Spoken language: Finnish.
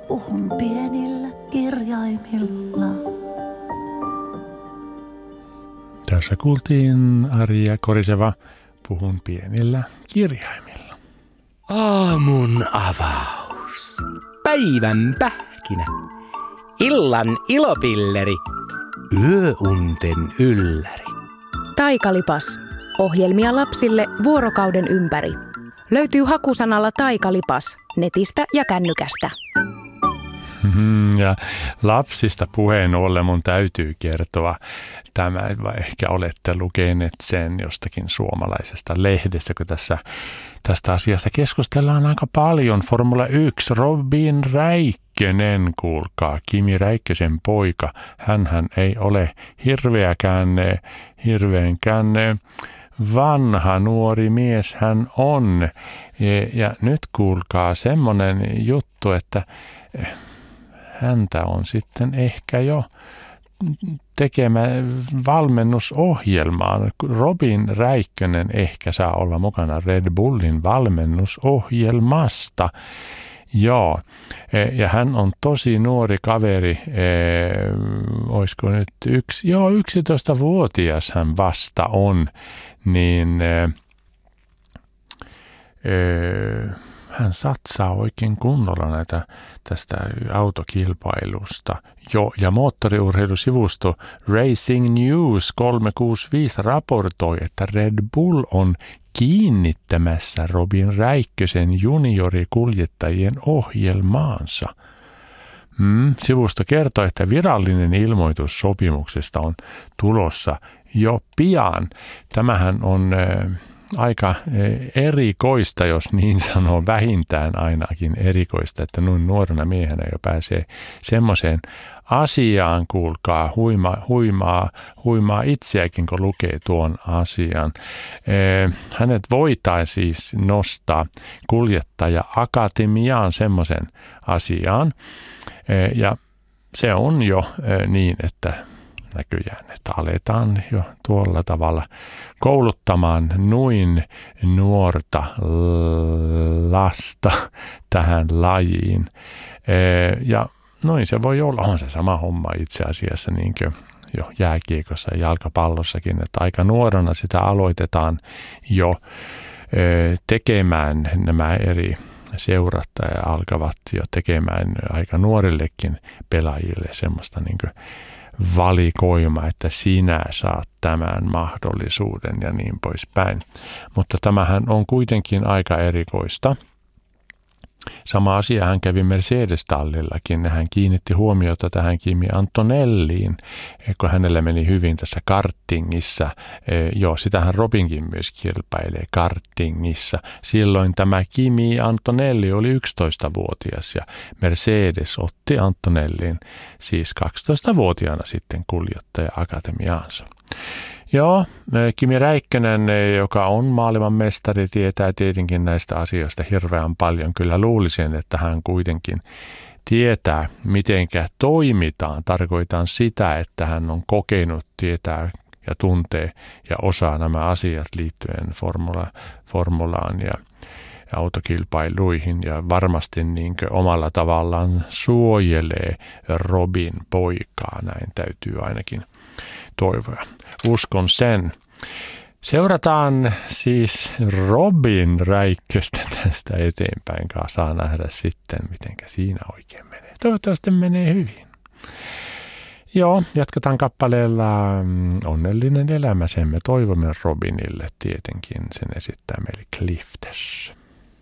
puhun pienillä kirjaimilla. Tässä kuultiin Arja Koriseva, puhun pienillä kirjaimilla. Aamun avaus. Päivän pähkinä. Illan ilopilleri. Yöunten ylläri. Taikalipas. Ohjelmia lapsille vuorokauden ympäri. Löytyy hakusanalla Taikalipas netistä ja kännykästä. Ja lapsista puheen ollen mun täytyy kertoa tämä, ehkä olette lukeneet sen jostakin suomalaisesta lehdestä, kun tästä asiasta keskustellaan aika paljon. Formula 1, Robin Räikkönen, kuulkaa, Kimi Räikkösen poika. Hänhän ei ole hirveänkään vanha nuori mies hän on. Ja nyt kuulkaa semmoinen juttu, että häntä on sitten ehkä jo tekemä valmennusohjelmaan. Robin Räikkönen ehkä saa olla mukana Red Bullin valmennusohjelmasta. Joo, ja hän on tosi nuori kaveri, olisiko nyt 11-vuotias hän vasta on, niin hän satsaa oikein kunnolla tästä autokilpailusta. Ja moottoriurheilusivusto Racing News 365 raportoi, että Red Bull on kiinnittämässä Robin Räikkösen juniorikuljettajien ohjelmaansa. Sivusto kertoo, että virallinen ilmoitus sopimuksesta on tulossa jo pian. Tämähän on aika erikoista, jos niin sanoo, vähintään ainakin erikoista, että noin nuorena miehenä jo pääsee semmoiseen asiaan, kuulkaa, huimaa itseäkin, kun lukee tuon asian. Hänet voitaisiin siis nostaa kuljettaja-akatemiaan semmoisen asiaan, ja se on jo niin, että näköjään, että aletaan jo tuolla tavalla kouluttamaan noin nuorta lasta tähän lajiin. Ja noin se voi olla, on se sama homma itse asiassa niin kuin jo jääkiekossa ja jalkapallossakin, että aika nuorena sitä aloitetaan jo tekemään nämä eri seurat alkavat jo tekemään aika nuorillekin pelaajille semmoista niin kuin valikoima, että sinä saat tämän mahdollisuuden ja niin poispäin. Mutta tämähän on kuitenkin aika erikoista. Sama asia hän kävi Mercedes-tallillakin. Hän kiinnitti huomiota tähän Kimi Antonelliin, kun hänellä meni hyvin tässä kartingissa. Joo, sitähän Robinkin myös kilpailee kartingissa. Silloin tämä Kimi Antonelli oli 11-vuotias ja Mercedes otti Antonellin siis 12-vuotiaana sitten kuljettaja-akatemiaansa. Joo, Kimi Räikkönen, joka on maailman mestari, tietää tietenkin näistä asioista hirveän paljon. Kyllä luulisin, että hän kuitenkin tietää, mitenkä toimitaan. Tarkoitan sitä, että hän on kokenut, tietää ja tuntee ja osaa nämä asiat liittyen formulaan ja autokilpailuihin ja varmasti niin omalla tavallaan suojelee Robin poikaa. Näin täytyy ainakin toivoa. Uskon sen. Seurataan siis Robin Räikköstä tästä eteenpäin. Saa nähdä sitten, mitenkä siinä oikein menee. Toivottavasti menee hyvin. Joo, jatketaan kappaleella Onnellinen elämä. Sen me toivomme Robinille tietenkin. Sen esittää meille Clifters.